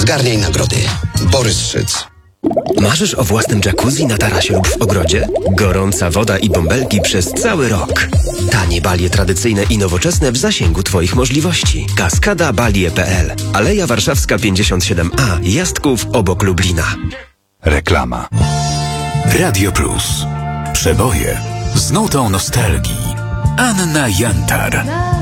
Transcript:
Zgarniaj nagrody. Borys Szyc. Marzysz o własnym jacuzzi na tarasie lub w ogrodzie? Gorąca woda i bąbelki przez cały rok. Tanie balie tradycyjne i nowoczesne w zasięgu Twoich możliwości. Kaskada-Balie.pl. Aleja Warszawska 57A. Jastków obok Lublina. Reklama. Radio Plus. Przeboje z nutą nostalgii. Anna Jantar.